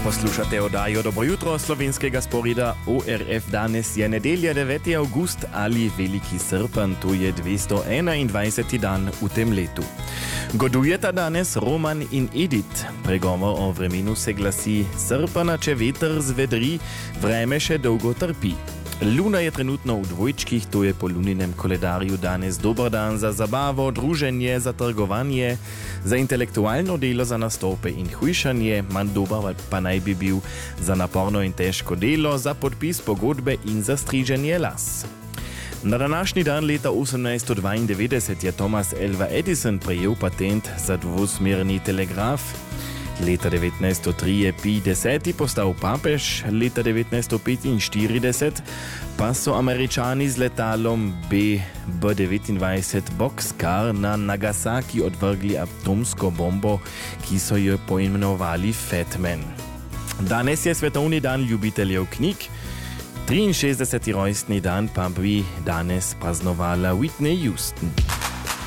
Poslušate oddajo Dobro jutro slovenskega sporida ORF. Danes je nedelja 9. august ali Veliki srpen, to je 221. dan v tem letu. Godujeta danes Roman in Edith. Pregovor o vremenu se glasi: srpana, če veter zvedri, vreme še dolgo trpi. Luna je trenutno v dvojčkih, to je po luninem koledarju danes dober dan za zabavo, druženje, za trgovanje, za intelektualno delo, za nastope in hujšanje, manj dober pa naj bi bil za naporno in težko delo, za podpis pogodbe in za striženje las. Na današnji dan leta 1892 je Thomas Alva Edison prejel patent za dvosmerni telegraf. Leta 1903 je Pij X. postal papež, leta 1945 pa so Američani z letalom B-29 Boxcar na Nagasaki odvrgli atomsko bombo, ki so jo poimenovali Fat Man. Danes je svetovni dan ljubiteljev knjig, 63. rojstni dan pa bi danes praznovala Whitney Houston.